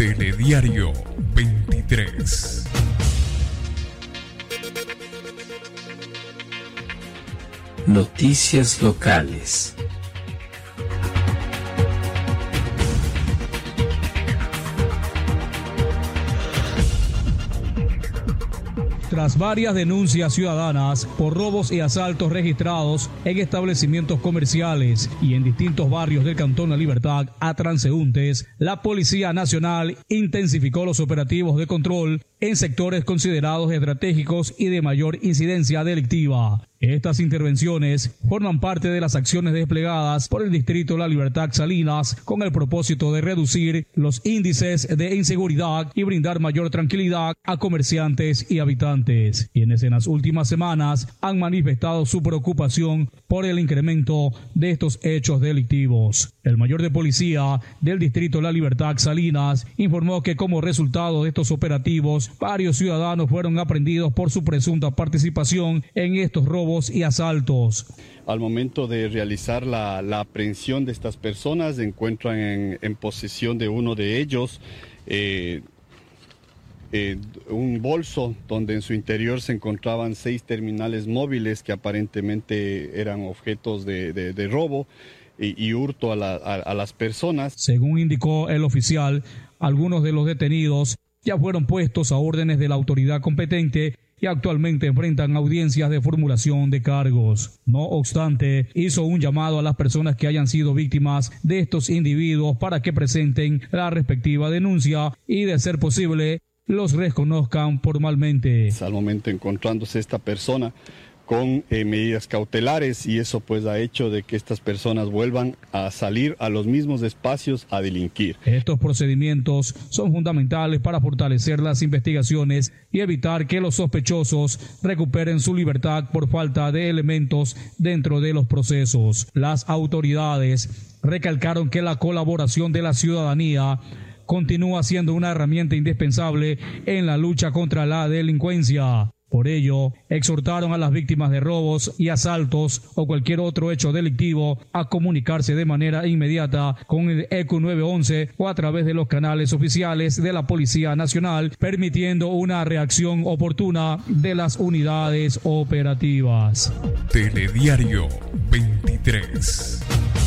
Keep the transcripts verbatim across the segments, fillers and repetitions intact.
Telediario veintitrés. Noticias locales. Tras varias denuncias ciudadanas por robos y asaltos registrados en establecimientos comerciales y en distintos barrios del Cantón La Libertad a transeúntes, la Policía Nacional intensificó los operativos de control en sectores considerados estratégicos y de mayor incidencia delictiva. Estas intervenciones forman parte de las acciones desplegadas por el Distrito La Libertad Salinas con el propósito de reducir los índices de inseguridad y brindar mayor tranquilidad a comerciantes y habitantes, quienes en las últimas semanas han manifestado su preocupación por el incremento de estos hechos delictivos. El mayor de policía del Distrito La Libertad Salinas informó que como resultado de estos operativos, varios ciudadanos fueron aprehendidos por su presunta participación en estos robos y asaltos. Al momento de realizar la, la aprehensión de estas personas, se encuentran en, en posesión de uno de ellos eh, eh, un bolso donde en su interior se encontraban seis terminales móviles que aparentemente eran objetos de, de, de robo y, y hurto a, la, a, a las personas. Según indicó el oficial, algunos de los detenidos ya fueron puestos a órdenes de la autoridad competente y actualmente enfrentan audiencias de formulación de cargos. No obstante, hizo un llamado a las personas que hayan sido víctimas de estos individuos para que presenten la respectiva denuncia y, de ser posible, los reconozcan formalmente. Al momento encontrándose esta persona con eh, medidas cautelares, y eso pues ha hecho de que estas personas vuelvan a salir a los mismos espacios a delinquir. Estos procedimientos son fundamentales para fortalecer las investigaciones y evitar que los sospechosos recuperen su libertad por falta de elementos dentro de los procesos. Las autoridades recalcaron que la colaboración de la ciudadanía continúa siendo una herramienta indispensable en la lucha contra la delincuencia. Por ello, exhortaron a las víctimas de robos y asaltos o cualquier otro hecho delictivo a comunicarse de manera inmediata con el E Q nueve once o a través de los canales oficiales de la Policía Nacional, permitiendo una reacción oportuna de las unidades operativas. Telediario veintitrés.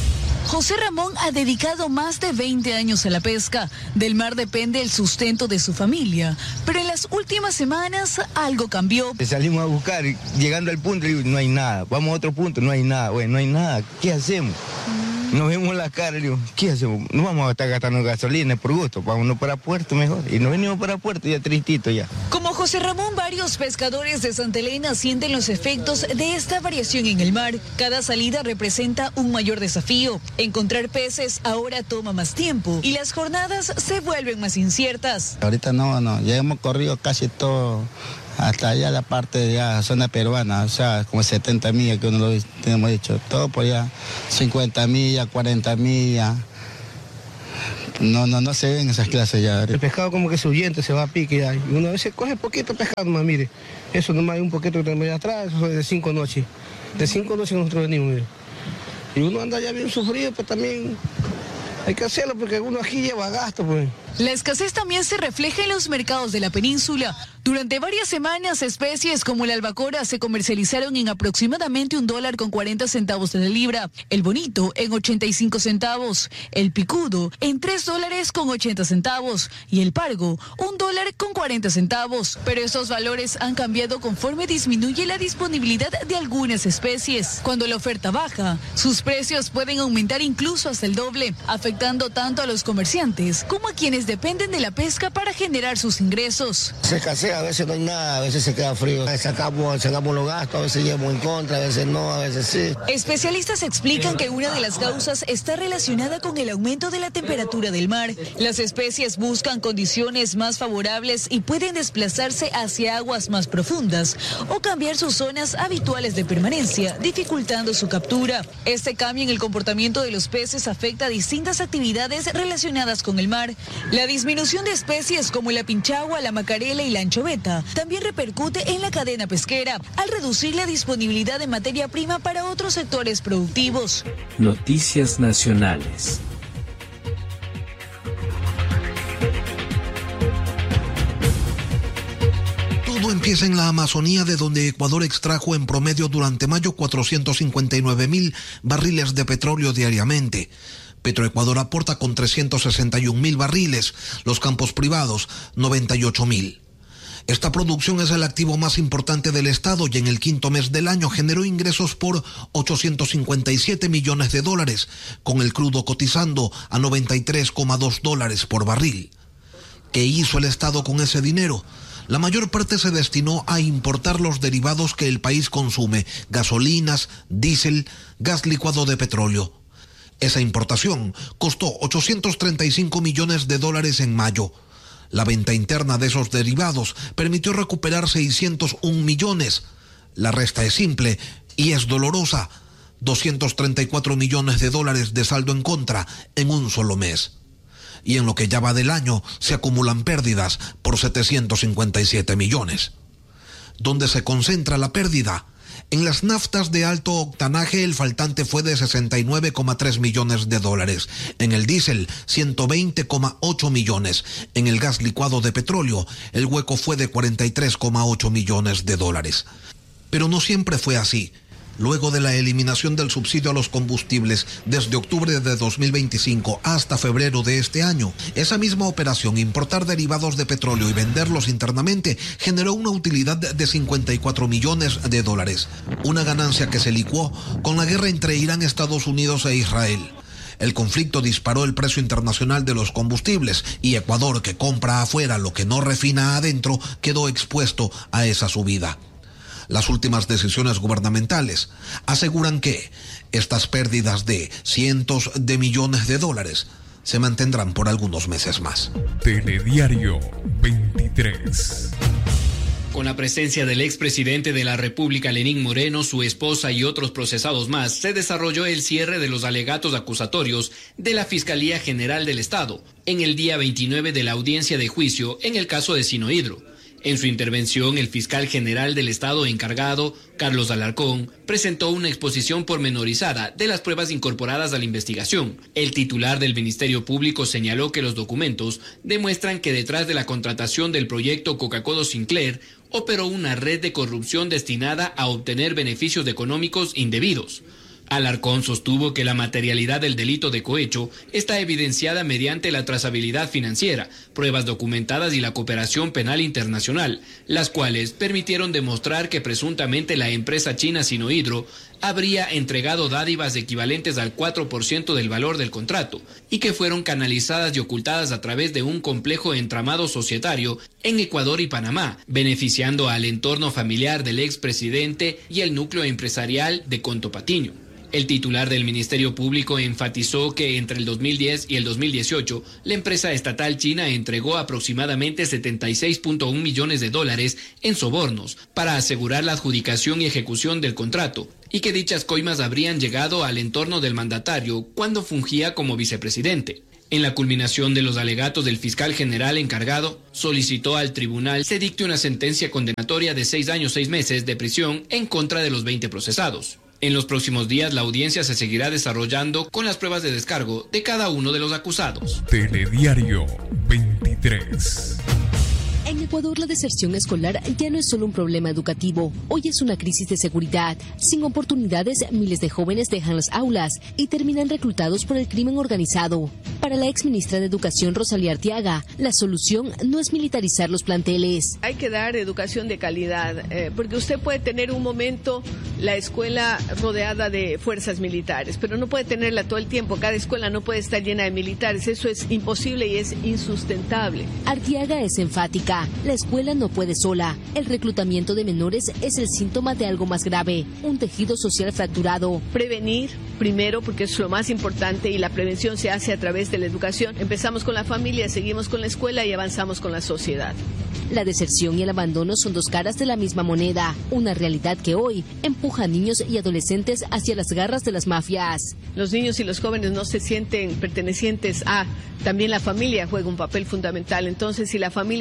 José Ramón ha dedicado más de veinte años a la pesca. Del mar depende el sustento de su familia. Pero en las últimas semanas algo cambió. Salimos a buscar, llegando al punto, digo, no hay nada. Vamos a otro punto, no hay nada. Bueno, no hay nada. ¿Qué hacemos? Nos vemos la cara, digo, ¿qué hacemos? No vamos a estar gastando gasolina por gusto, vámonos para Puerto mejor. Y nos venimos para Puerto ya tristito ya. Como José Ramón, varios pescadores de Santa Elena sienten los efectos de esta variación en el mar. Cada salida representa un mayor desafío. Encontrar peces ahora toma más tiempo y las jornadas se vuelven más inciertas. Ahorita no, no, ya hemos corrido casi todo, hasta allá la parte de la zona peruana, o sea, como setenta millas que uno lo tenemos dicho, todo por allá, cincuenta millas, cuarenta millas. No, no, no se ven esas clases ya. El pescado como que se huyente, se va a pique ya. Y uno a veces coge poquito pescado nomás, mire. Eso nomás hay un poquito que tenemos allá atrás, eso es de cinco noches. De cinco noches que nosotros venimos, mire. Y uno anda ya bien sufrido, pues también hay que hacerlo porque uno aquí lleva gasto, pues. La escasez también se refleja en los mercados de la península. Durante varias semanas, especies como la albacora se comercializaron en aproximadamente un dólar con cuarenta centavos de la libra, el bonito en ochenta y cinco centavos, el picudo en tres dólares con ochenta centavos y el pargo un dólar con cuarenta centavos. Pero estos valores han cambiado conforme disminuye la disponibilidad de algunas especies. Cuando la oferta baja, sus precios pueden aumentar incluso hasta el doble, afectando tanto a los comerciantes como a quienes dependen de la pesca para generar sus ingresos. Se escasea, a veces no hay nada, a veces se queda frío. Sacamos, sacamos los gastos, a veces llevamos en contra, a veces no, a veces sí. Especialistas explican que una de las causas está relacionada con el aumento de la temperatura del mar. Las especies buscan condiciones más favorables y pueden desplazarse hacia aguas más profundas o cambiar sus zonas habituales de permanencia, dificultando su captura. Este cambio en el comportamiento de los peces afecta a distintas actividades relacionadas con el mar. La disminución de especies como la pinchagua, la macarela y la anchoveta también repercute en la cadena pesquera al reducir la disponibilidad de materia prima para otros sectores productivos. Noticias nacionales. Todo empieza en la Amazonía, de donde Ecuador extrajo en promedio durante mayo cuatrocientos cincuenta y nueve mil barriles de petróleo diariamente. Petroecuador aporta con trescientos sesenta y un mil barriles, los campos privados noventa y ocho mil. Esta producción es el activo más importante del Estado y en el quinto mes del año generó ingresos por ochocientos cincuenta y siete millones de dólares, con el crudo cotizando a noventa y tres coma dos dólares por barril. ¿Qué hizo el Estado con ese dinero? La mayor parte se destinó a importar los derivados que el país consume: gasolinas, diésel, gas licuado de petróleo. Esa importación costó ochocientos treinta y cinco millones de dólares en mayo. La venta interna de esos derivados permitió recuperar seiscientos un millones. La resta es simple y es dolorosa: doscientos treinta y cuatro millones de dólares de saldo en contra en un solo mes. Y en lo que ya va del año se acumulan pérdidas por setecientos cincuenta y siete millones. ¿Dónde se concentra la pérdida? En las naftas de alto octanaje el faltante fue de sesenta y nueve coma tres millones de dólares. En el diésel, ciento veinte coma ocho millones. En el gas licuado de petróleo, el hueco fue de cuarenta y tres coma ocho millones de dólares. Pero no siempre fue así. Luego de la eliminación del subsidio a los combustibles desde octubre de dos mil veinticinco hasta febrero de este año, esa misma operación, importar derivados de petróleo y venderlos internamente, generó una utilidad de cincuenta y cuatro millones de dólares, una ganancia que se licuó con la guerra entre Irán, Estados Unidos e Israel. El conflicto disparó el precio internacional de los combustibles y Ecuador, que compra afuera lo que no refina adentro, quedó expuesto a esa subida. Las últimas decisiones gubernamentales aseguran que estas pérdidas de cientos de millones de dólares se mantendrán por algunos meses más. Telediario veintitrés. Con la presencia del expresidente de la República, Lenín Moreno, su esposa y otros procesados más, se desarrolló el cierre de los alegatos acusatorios de la Fiscalía General del Estado en el día veintinueve de la audiencia de juicio en el caso de Sinohidro. En su intervención, el fiscal general del Estado encargado, Carlos Alarcón, presentó una exposición pormenorizada de las pruebas incorporadas a la investigación. El titular del Ministerio Público señaló que los documentos demuestran que detrás de la contratación del proyecto Coca-Cola Sinclair operó una red de corrupción destinada a obtener beneficios económicos indebidos. Alarcón sostuvo que la materialidad del delito de cohecho está evidenciada mediante la trazabilidad financiera, pruebas documentadas y la cooperación penal internacional, las cuales permitieron demostrar que presuntamente la empresa china Sinohidro habría entregado dádivas equivalentes al cuatro por ciento del valor del contrato y que fueron canalizadas y ocultadas a través de un complejo entramado societario en Ecuador y Panamá, beneficiando al entorno familiar del expresidente y el núcleo empresarial de Conto Patiño. El titular del Ministerio Público enfatizó que entre el dos mil diez y el dos mil dieciocho, la empresa estatal china entregó aproximadamente setenta y seis punto uno millones de dólares en sobornos para asegurar la adjudicación y ejecución del contrato, y que dichas coimas habrían llegado al entorno del mandatario cuando fungía como vicepresidente. En la culminación de los alegatos del fiscal general encargado, solicitó al tribunal se dicte una sentencia condenatoria de seis años seis meses de prisión en contra de los veinte procesados. En los próximos días, la audiencia se seguirá desarrollando con las pruebas de descargo de cada uno de los acusados. Telediario veintitrés. En Ecuador, la deserción escolar ya no es solo un problema educativo. Hoy es una crisis de seguridad. Sin oportunidades, miles de jóvenes dejan las aulas y terminan reclutados por el crimen organizado. Para la exministra de Educación, Rosalía Arteaga, la solución no es militarizar los planteles. Hay que dar educación de calidad, eh, porque usted puede tener un momento la escuela rodeada de fuerzas militares, pero no puede tenerla todo el tiempo. Cada escuela no puede estar llena de militares. Eso es imposible y es insustentable. Arteaga es enfática. La escuela no puede sola. El reclutamiento de menores es el síntoma de algo más grave, un tejido social fracturado. Prevenir, primero, porque es lo más importante y la prevención se hace a través de la educación. Empezamos con la familia, seguimos con la escuela y avanzamos con la sociedad. La deserción y el abandono son dos caras de la misma moneda, una realidad que hoy empuja a niños y adolescentes hacia las garras de las mafias. Los niños y los jóvenes no se sienten pertenecientes a, también la familia juega un papel fundamental. Entonces, si la familia está des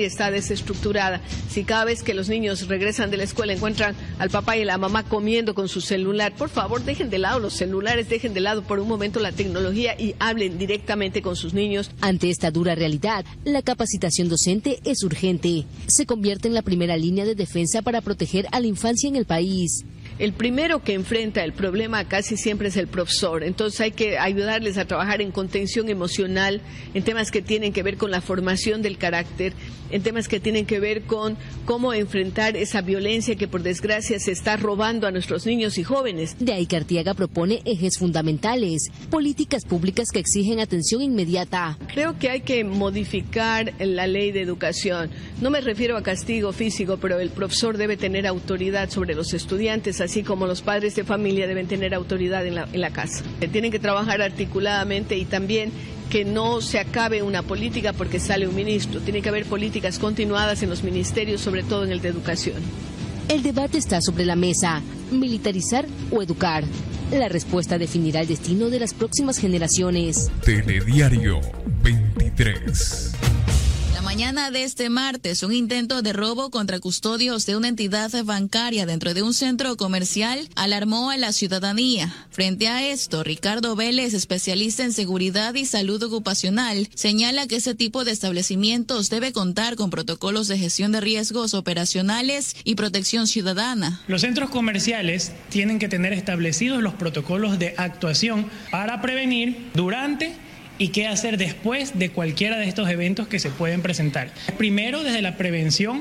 desestructurada. Si cada vez que los niños regresan de la escuela encuentran al papá y a la mamá comiendo con su celular, por favor dejen de lado los celulares, dejen de lado por un momento la tecnología y hablen directamente con sus niños. Ante esta dura realidad, la capacitación docente es urgente. Se convierte en la primera línea de defensa para proteger a la infancia en el país. El primero que enfrenta el problema casi siempre es el profesor, entonces hay que ayudarles a trabajar en contención emocional, en temas que tienen que ver con la formación del carácter, en temas que tienen que ver con cómo enfrentar esa violencia que por desgracia se está robando a nuestros niños y jóvenes. De ahí que Arteaga propone ejes fundamentales, políticas públicas que exigen atención inmediata. Creo que hay que modificar la ley de educación. No me refiero a castigo físico, pero el profesor debe tener autoridad sobre los estudiantes, así como los padres de familia deben tener autoridad en la, en la casa. Tienen que trabajar articuladamente y también que no se acabe una política porque sale un ministro. Tiene que haber políticas continuadas en los ministerios, sobre todo en el de educación. El debate está sobre la mesa, militarizar o educar. La respuesta definirá el destino de las próximas generaciones. Telediario veintitrés. Mañana de este martes, un intento de robo contra custodios de una entidad bancaria dentro de un centro comercial alarmó a la ciudadanía. Frente a esto, Ricardo Vélez, especialista en seguridad y salud ocupacional, señala que ese tipo de establecimientos debe contar con protocolos de gestión de riesgos operacionales y protección ciudadana. Los centros comerciales tienen que tener establecidos los protocolos de actuación para prevenir durante y qué hacer después de cualquiera de estos eventos que se pueden presentar. Primero, desde la prevención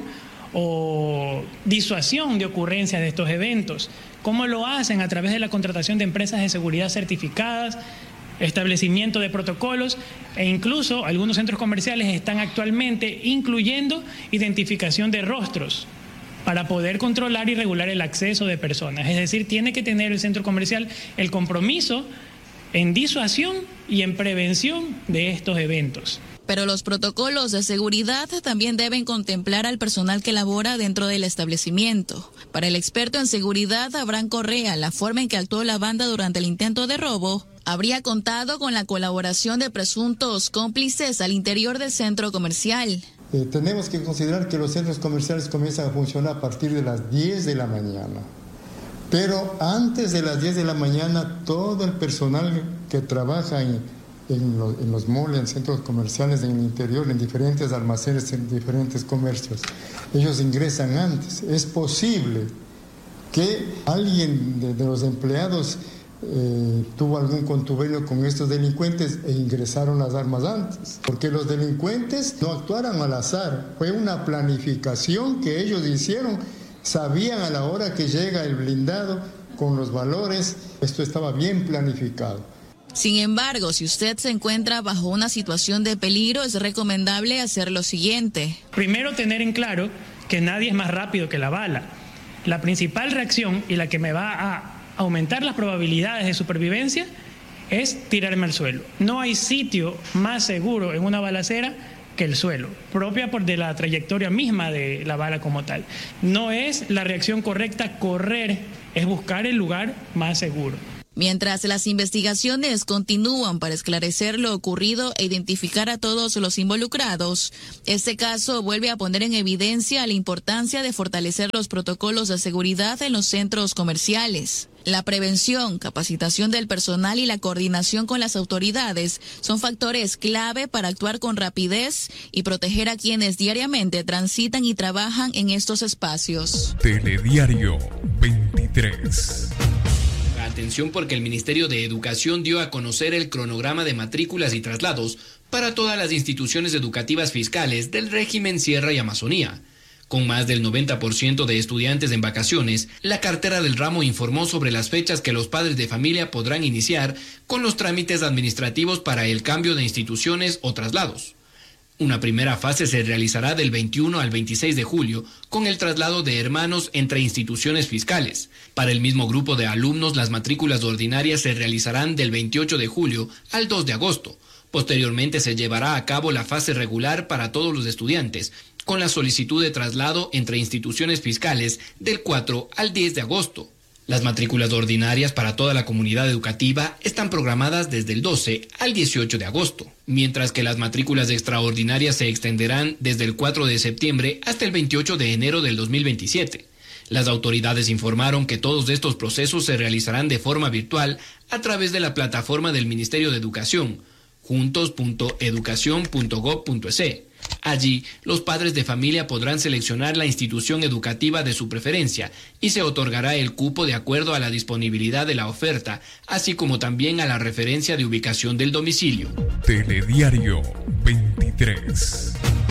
o disuasión de ocurrencias de estos eventos. ¿Cómo lo hacen? A través de la contratación de empresas de seguridad certificadas, establecimiento de protocolos e incluso algunos centros comerciales están actualmente incluyendo identificación de rostros para poder controlar y regular el acceso de personas. Es decir, tiene que tener el centro comercial el compromiso en disuasión y en prevención de estos eventos. Pero los protocolos de seguridad también deben contemplar al personal que labora dentro del establecimiento. Para el experto en seguridad, Abraham Correa, la forma en que actuó la banda durante el intento de robo habría contado con la colaboración de presuntos cómplices al interior del centro comercial. Eh, tenemos que considerar que los centros comerciales comienzan a funcionar a partir de las diez de la mañana. Pero antes de las diez de la mañana, todo el personal que trabaja en, en, los, en los malls, en centros comerciales, en el interior, en diferentes almacenes, en diferentes comercios, ellos ingresan antes. Es posible que alguien de, de los empleados eh, tuvo algún contubernio con estos delincuentes e ingresaron las armas antes. Porque los delincuentes no actuaron al azar, fue una planificación que ellos hicieron. Sabían a la hora que llega el blindado con los valores, esto estaba bien planificado. Sin embargo, si usted se encuentra bajo una situación de peligro, es recomendable hacer lo siguiente. Primero, tener en claro que nadie es más rápido que la bala. La principal reacción y la que me va a aumentar las probabilidades de supervivencia es tirarme al suelo. No hay sitio más seguro en una balacera que el suelo, propia por de la trayectoria misma de la bala como tal. No es la reacción correcta correr, es buscar el lugar más seguro. Mientras las investigaciones continúan para esclarecer lo ocurrido e identificar a todos los involucrados, este caso vuelve a poner en evidencia la importancia de fortalecer los protocolos de seguridad en los centros comerciales. La prevención, capacitación del personal y la coordinación con las autoridades son factores clave para actuar con rapidez y proteger a quienes diariamente transitan y trabajan en estos espacios. Telediario veintitrés. Atención, porque el Ministerio de Educación dio a conocer el cronograma de matrículas y traslados para todas las instituciones educativas fiscales del régimen Sierra y Amazonía. Con más del noventa por ciento de estudiantes en vacaciones, la cartera del ramo informó sobre las fechas que los padres de familia podrán iniciar con los trámites administrativos para el cambio de instituciones o traslados. Una primera fase se realizará del veintiuno al veintiséis de julio con el traslado de hermanos entre instituciones fiscales. Para el mismo grupo de alumnos, las matrículas ordinarias se realizarán del veintiocho de julio al dos de agosto. Posteriormente se llevará a cabo la fase regular para todos los estudiantes, con la solicitud de traslado entre instituciones fiscales del cuatro al diez de agosto. Las matrículas ordinarias para toda la comunidad educativa están programadas desde el doce al dieciocho de agosto. mientras que las matrículas extraordinarias se extenderán desde el cuatro de septiembre hasta el veintiocho de enero del dos mil veintisiete. Las autoridades informaron que todos estos procesos se realizarán de forma virtual a través de la plataforma del Ministerio de Educación, juntos punto educación punto gob punto es. Allí, los padres de familia podrán seleccionar la institución educativa de su preferencia y se otorgará el cupo de acuerdo a la disponibilidad de la oferta, así como también a la referencia de ubicación del domicilio. Telediario veintitrés.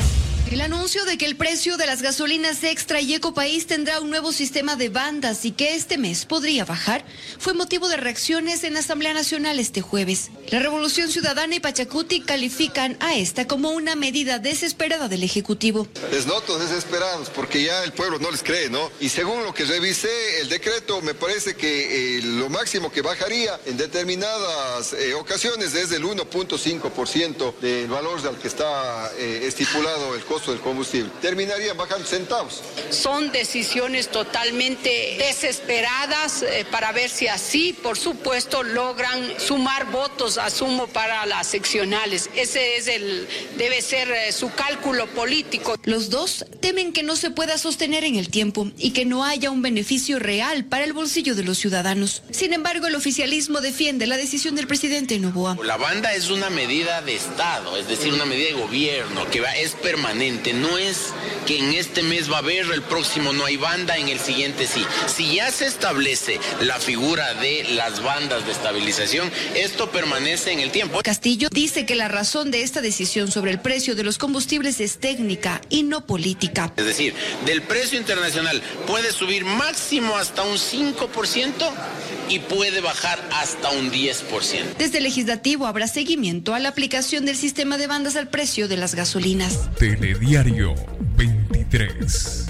El anuncio de que el precio de las gasolinas Extra y Ecopaís tendrá un nuevo sistema de bandas y que este mes podría bajar fue motivo de reacciones en la Asamblea Nacional este jueves. La Revolución Ciudadana y Pachacuti califican a esta como una medida desesperada del Ejecutivo. Les noto desesperados porque ya el pueblo no les cree, ¿no? Y según lo que revisé, el decreto me parece que eh, lo máximo que bajaría en determinadas eh, ocasiones es del uno punto cinco por ciento del valor al que está eh, estipulado el costo del combustible. Terminarían bajando centavos. Son decisiones totalmente desesperadas eh, para ver si así, por supuesto, logran sumar votos, asumo, para las seccionales. Ese es el, debe ser eh, su cálculo político. Los dos temen que no se pueda sostener en el tiempo y que no haya un beneficio real para el bolsillo de los ciudadanos. Sin embargo, el oficialismo defiende la decisión del presidente Noboa. La banda es una medida de Estado, es decir, una medida de gobierno que va, es permanente. No es que en este mes va a haber, el próximo no hay banda, en el siguiente sí. Si ya se establece la figura de las bandas de estabilización, esto permanece en el tiempo. Castillo dice que la razón de esta decisión sobre el precio de los combustibles es técnica y no política. Es decir, del precio internacional puede subir máximo hasta un cinco por ciento y puede bajar hasta un diez por ciento. Desde el legislativo habrá seguimiento a la aplicación del sistema de bandas al precio de las gasolinas. Telediario veintitrés.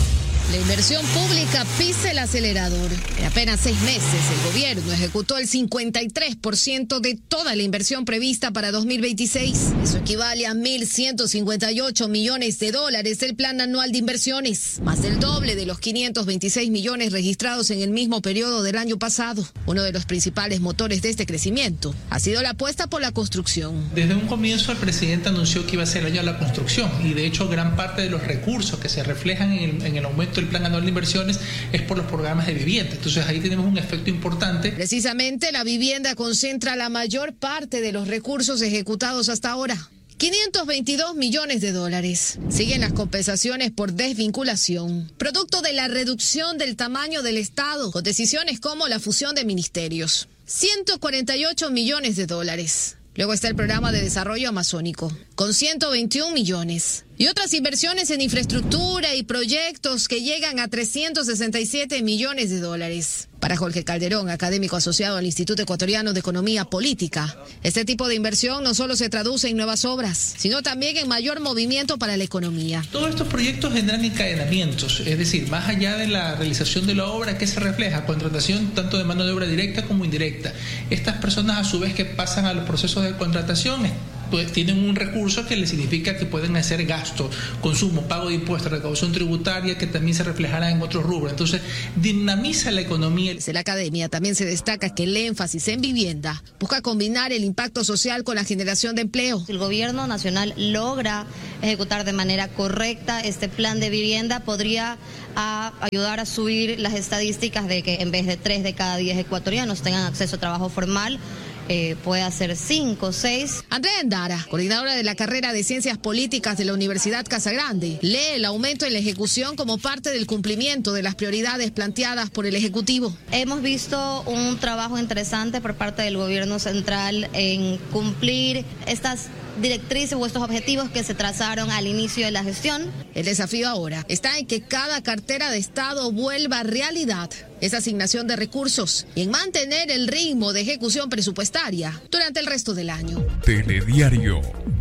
La inversión pública pisa el acelerador. En apenas seis meses, el gobierno ejecutó el cincuenta y tres por ciento de toda la inversión prevista para dos mil veintiséis. Eso equivale a mil ciento cincuenta y ocho millones de dólares del plan anual de inversiones, más del doble de los quinientos veintiséis millones registrados en el mismo periodo del año pasado. Uno de los principales motores de este crecimiento ha sido la apuesta por la construcción. Desde un comienzo, el presidente anunció que iba a ser el año de la construcción y, de hecho, gran parte de los recursos que se reflejan en el, en el aumento del plan anual de inversiones es por los programas de vivienda. Entonces ahí tenemos un efecto importante. Precisamente la vivienda concentra la mayor parte de los recursos ejecutados hasta ahora. quinientos veintidós millones de dólares. Siguen las compensaciones por desvinculación, producto de la reducción del tamaño del Estado, con decisiones como la fusión de ministerios. ciento cuarenta y ocho millones de dólares. Luego está el programa de desarrollo amazónico, con ciento veintiún millones. Y otras inversiones en infraestructura y proyectos que llegan a trescientos sesenta y siete millones de dólares. Para Jorge Calderón, académico asociado al Instituto Ecuatoriano de Economía Política, este tipo de inversión no solo se traduce en nuevas obras, sino también en mayor movimiento para la economía. Todos estos proyectos generan encadenamientos, es decir, más allá de la realización de la obra, ¿qué se refleja? Contratación tanto de mano de obra directa como indirecta. Estas personas, a su vez, que pasan a los procesos de contratación, pues tienen un recurso que les significa que pueden hacer gasto, consumo, pago de impuestos, recaudación tributaria, que también se reflejará en otros rubros. Entonces, dinamiza la economía. Desde la academia también se destaca que el énfasis en vivienda busca combinar el impacto social con la generación de empleo. Si el gobierno nacional logra ejecutar de manera correcta este plan de vivienda, podría a ayudar a subir las estadísticas de que en vez de tres de cada diez ecuatorianos tengan acceso a trabajo formal, Eh, puede hacer cinco, seis. Andrea Endara, coordinadora de la carrera de Ciencias Políticas de la Universidad Casagrande, lee el aumento en la ejecución como parte del cumplimiento de las prioridades planteadas por el Ejecutivo. Hemos visto un trabajo interesante por parte del gobierno central en cumplir estas directrices o estos objetivos que se trazaron al inicio de la gestión. El desafío ahora está en que cada cartera de Estado vuelva realidad esa asignación de recursos y en mantener el ritmo de ejecución presupuestaria durante el resto del año. Telediario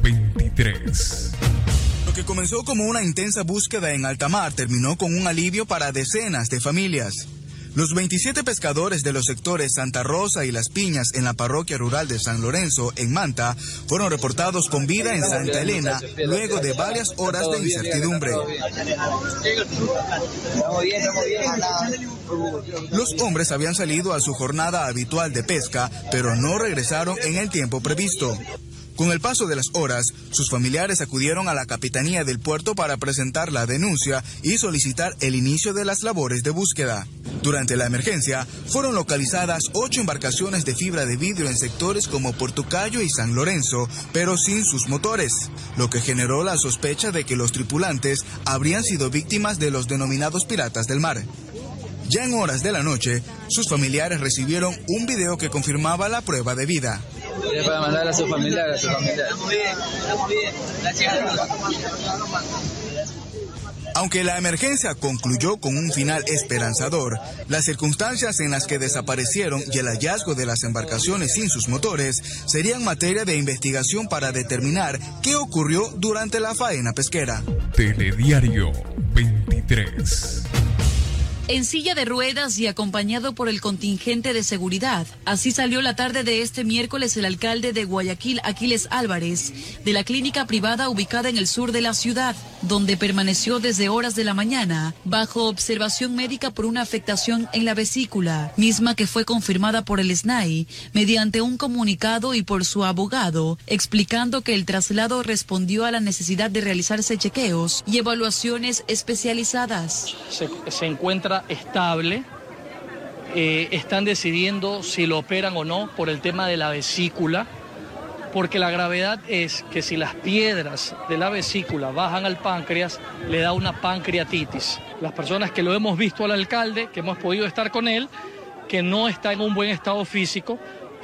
veintitrés. Lo que comenzó como una intensa búsqueda en alta mar terminó con un alivio para decenas de familias. Los veintisiete pescadores de los sectores Santa Rosa y Las Piñas en la parroquia rural de San Lorenzo, en Manta, fueron reportados con vida en Santa Elena luego de varias horas de incertidumbre. Los hombres habían salido a su jornada habitual de pesca, pero no regresaron en el tiempo previsto. Con el paso de las horas, sus familiares acudieron a la Capitanía del Puerto para presentar la denuncia y solicitar el inicio de las labores de búsqueda. Durante la emergencia, fueron localizadas ocho embarcaciones de fibra de vidrio en sectores como Portocayo y San Lorenzo, pero sin sus motores, lo que generó la sospecha de que los tripulantes habrían sido víctimas de los denominados piratas del mar. Ya en horas de la noche, sus familiares recibieron un video que confirmaba la prueba de vida. Para mandar a su familiar, a su familiar. Estamos bien, estamos bien. Gracias. Aunque la emergencia concluyó con un final esperanzador, las circunstancias en las que desaparecieron y el hallazgo de las embarcaciones sin sus motores serían materia de investigación para determinar qué ocurrió durante la faena pesquera. Telediario veintitrés. En silla de ruedas y acompañado por el contingente de seguridad. Así salió la tarde de este miércoles el alcalde de Guayaquil, Aquiles Álvarez, de la clínica privada ubicada en el sur de la ciudad, donde permaneció desde horas de la mañana, bajo observación médica por una afectación en la vesícula, misma que fue confirmada por el S N A I mediante un comunicado y por su abogado, explicando que el traslado respondió a la necesidad de realizarse chequeos y evaluaciones especializadas. Se, se encuentra estable, eh, están decidiendo si lo operan o no por el tema de la vesícula, porque la gravedad es que si las piedras de la vesícula bajan al páncreas, le da una pancreatitis. Las personas que lo hemos visto al alcalde, que hemos podido estar con él, que no está en un buen estado físico,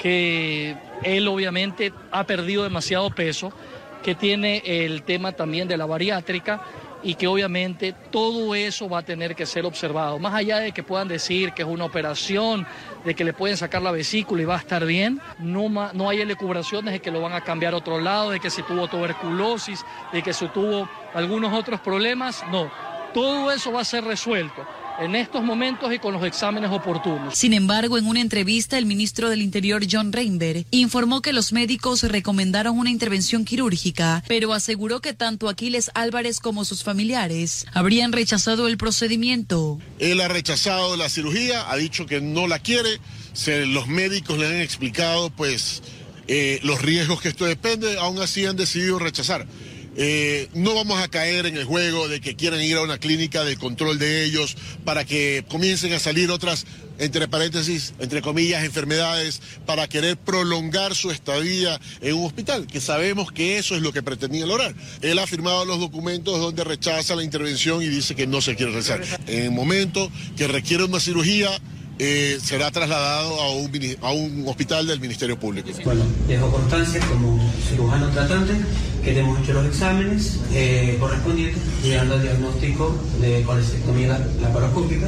que él obviamente ha perdido demasiado peso, que tiene el tema también de la bariátrica, y que obviamente todo eso va a tener que ser observado. Más allá de que puedan decir que es una operación, de que le pueden sacar la vesícula y va a estar bien, no, no hay elucubraciones de que lo van a cambiar a otro lado, de que si tuvo tuberculosis, de que si tuvo algunos otros problemas, no. Todo eso va a ser resuelto en estos momentos y con los exámenes oportunos. Sin embargo, en una entrevista, el ministro del Interior, John Reinberg, informó que los médicos recomendaron una intervención quirúrgica, pero aseguró que tanto Aquiles Álvarez como sus familiares habrían rechazado el procedimiento. Él ha rechazado la cirugía, ha dicho que no la quiere, se, los médicos le han explicado pues eh, los riesgos que esto depende, aún así han decidido rechazar. Eh, no vamos a caer en el juego de que quieran ir a una clínica de control de ellos para que comiencen a salir otras, entre paréntesis, entre comillas, enfermedades, para querer prolongar su estadía en un hospital, que sabemos que eso es lo que pretendía lograr. Él ha firmado los documentos donde rechaza la intervención y dice que no se quiere realizar. En el momento que requiere una cirugía, Eh, será trasladado a un, a un hospital del Ministerio Público. Bueno, dejo constancia como cirujano tratante que hemos hecho los exámenes eh, correspondientes, llegando al diagnóstico de colecistectomía laparoscópica,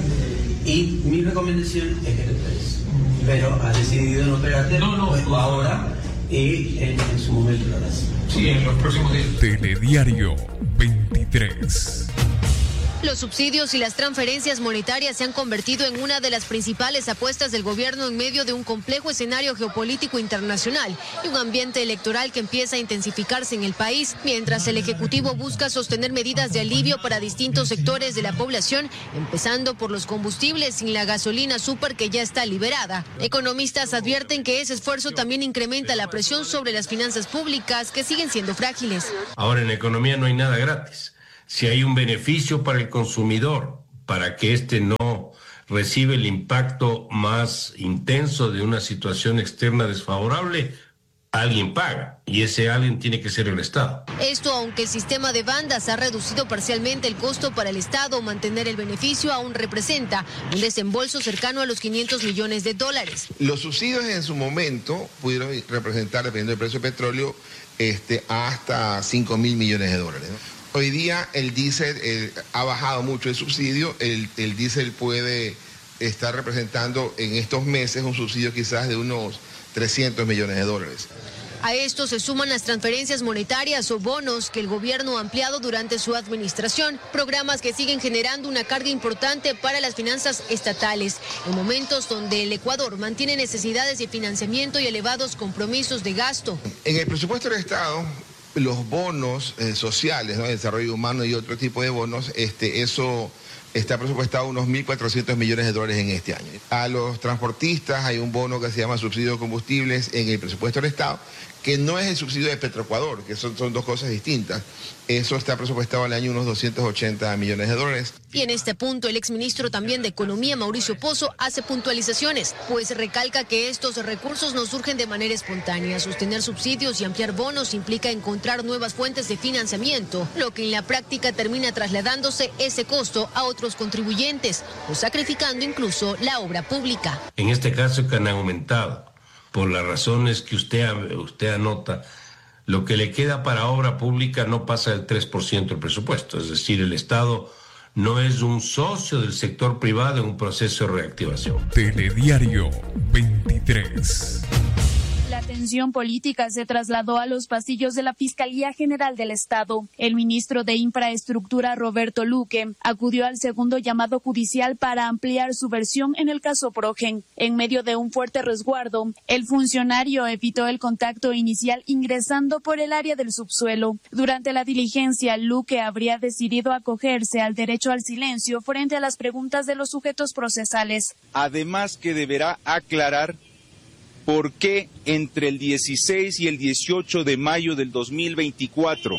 y mi recomendación es que te operes. Pero has decidido no operarte, no, no, pues, no, ahora y en, en su momento lo harás. Sí, en los próximos días. Telediario veintitrés. Los subsidios y las transferencias monetarias se han convertido en una de las principales apuestas del gobierno en medio de un complejo escenario geopolítico internacional y un ambiente electoral que empieza a intensificarse en el país, mientras el Ejecutivo busca sostener medidas de alivio para distintos sectores de la población, empezando por los combustibles sin la gasolina súper que ya está liberada. Economistas advierten que ese esfuerzo también incrementa la presión sobre las finanzas públicas, que siguen siendo frágiles. Ahora, en economía no hay nada gratis. Si hay un beneficio para el consumidor, para que éste no reciba el impacto más intenso de una situación externa desfavorable, alguien paga, y ese alguien tiene que ser el Estado. Esto aunque el sistema de bandas ha reducido parcialmente el costo para el Estado, mantener el beneficio aún representa un desembolso cercano a los quinientos millones de dólares. Los subsidios en su momento pudieron representar, dependiendo del precio del petróleo, este, hasta cinco mil millones de dólares, ¿no? Hoy día el diésel eh, ha bajado mucho el subsidio, el, el diésel puede estar representando en estos meses un subsidio quizás de unos trescientos millones de dólares. A esto se suman las transferencias monetarias o bonos que el gobierno ha ampliado durante su administración, programas que siguen generando una carga importante para las finanzas estatales, en momentos donde el Ecuador mantiene necesidades de financiamiento y elevados compromisos de gasto. En el presupuesto del Estado, los bonos eh, sociales, ¿no?, de desarrollo humano y otro tipo de bonos, este, eso está presupuestado unos mil cuatrocientos millones de dólares en este año. A los transportistas hay un bono que se llama subsidio de combustibles en el presupuesto del Estado, que no es el subsidio de Petroecuador, que son, son dos cosas distintas. Eso está presupuestado al año unos doscientos ochenta millones de dólares. Y en este punto, el exministro también de Economía, Mauricio Pozo, hace puntualizaciones, pues recalca que estos recursos no surgen de manera espontánea. Sostener subsidios y ampliar bonos implica encontrar nuevas fuentes de financiamiento, lo que en la práctica termina trasladándose ese costo a otros contribuyentes o sacrificando incluso la obra pública. En este caso que han aumentado, por las razones que usted, usted anota, lo que le queda para obra pública no pasa del tres por ciento del presupuesto, es decir, el Estado no es un socio del sector privado en un proceso de reactivación. Telediario veintitrés. La tensión política se trasladó a los pasillos de la Fiscalía General del Estado. El ministro de Infraestructura, Roberto Luque, acudió al segundo llamado judicial para ampliar su versión en el caso Progen. En medio de un fuerte resguardo, el funcionario evitó el contacto inicial ingresando por el área del subsuelo. Durante la diligencia, Luque habría decidido acogerse al derecho al silencio frente a las preguntas de los sujetos procesales. Además que deberá aclarar por qué entre el dieciséis y el dieciocho de mayo del dos mil veinticuatro,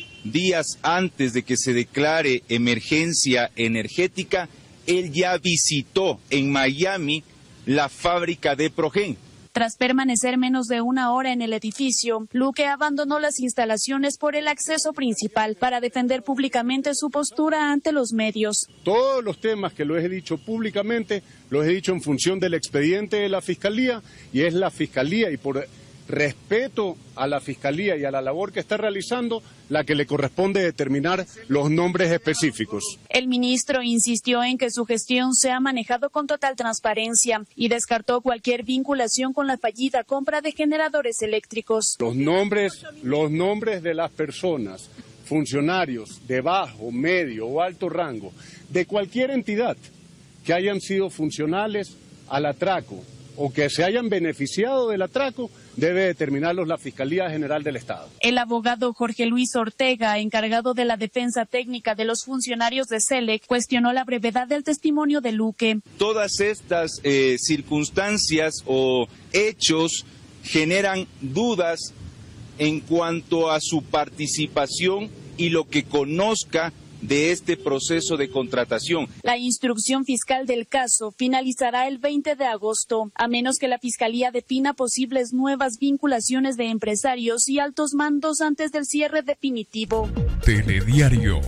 días antes de que se declare emergencia energética, él ya visitó en Miami la fábrica de Progen. Tras permanecer menos de una hora en el edificio, Luque abandonó las instalaciones por el acceso principal para defender públicamente su postura ante los medios. Todos los temas que lo he dicho públicamente, los he dicho en función del expediente de la Fiscalía, y es la Fiscalía, y por respeto a la Fiscalía y a la labor que está realizando, la que le corresponde determinar los nombres específicos. El ministro insistió en que su gestión se ha manejado con total transparencia y descartó cualquier vinculación con la fallida compra de generadores eléctricos. Los nombres, los nombres de las personas, funcionarios de bajo, medio o alto rango, de cualquier entidad que hayan sido funcionales al atraco o que se hayan beneficiado del atraco, debe determinarlos la Fiscalía General del Estado. El abogado Jorge Luis Ortega, encargado de la defensa técnica de los funcionarios de SELEC, cuestionó la brevedad del testimonio de Luque. Todas estas eh, circunstancias o hechos generan dudas en cuanto a su participación y lo que conozca de este proceso de contratación. La instrucción fiscal del caso finalizará el veinte de agosto, a menos que la Fiscalía defina posibles nuevas vinculaciones de empresarios y altos mandos antes del cierre definitivo. Telediario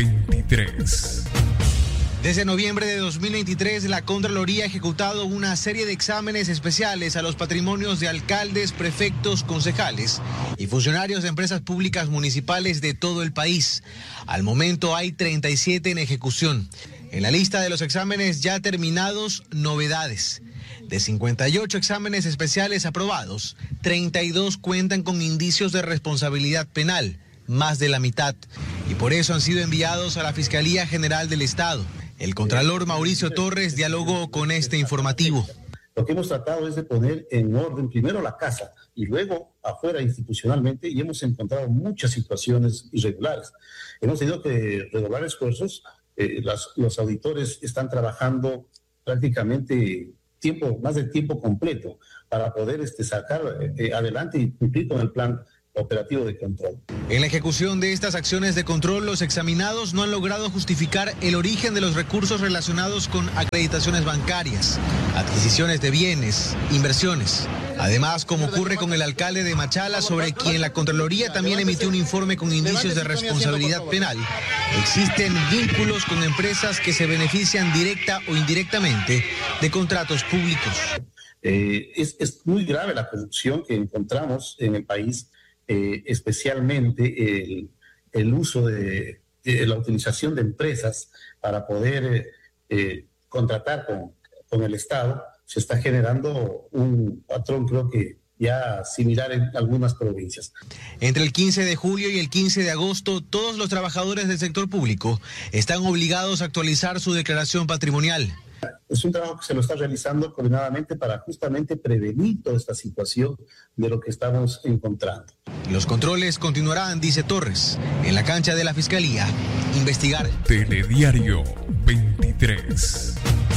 veintitrés. Desde noviembre de dos mil veintitrés, la Contraloría ha ejecutado una serie de exámenes especiales a los patrimonios de alcaldes, prefectos, concejales y funcionarios de empresas públicas municipales de todo el país. Al momento hay treinta y siete en ejecución. En la lista de los exámenes ya terminados, novedades. De cincuenta y ocho exámenes especiales aprobados, treinta y dos cuentan con indicios de responsabilidad penal, más de la mitad, y por eso han sido enviados a la Fiscalía General del Estado. El contralor Mauricio Torres dialogó con este informativo. Lo que hemos tratado es de poner en orden primero la casa y luego afuera institucionalmente, y hemos encontrado muchas situaciones irregulares. Hemos tenido que redoblar esfuerzos. Eh, las, los auditores están trabajando prácticamente tiempo, más de tiempo completo para poder este, sacar eh, adelante y cumplir con el plan operativo de control. En la ejecución de estas acciones de control, los examinados no han logrado justificar el origen de los recursos relacionados con acreditaciones bancarias, adquisiciones de bienes, inversiones. Además, como ocurre con el alcalde de Machala, sobre quien la Contraloría también emitió un informe con indicios de responsabilidad penal, existen vínculos con empresas que se benefician directa o indirectamente de contratos públicos. Eh, es, es muy grave la corrupción que encontramos en el país. Eh, especialmente el, el uso de, de la utilización de empresas para poder eh, eh, contratar con, con el Estado. Se está generando un patrón, creo que ya similar en algunas provincias. Entre el quince de julio y el quince de agosto, todos los trabajadores del sector público están obligados a actualizar su declaración patrimonial. Es un trabajo que se lo está realizando coordinadamente para justamente prevenir toda esta situación de lo que estamos encontrando. Los controles continuarán, dice Torres, en la cancha de la Fiscalía. Investigar. Telediario veintitrés.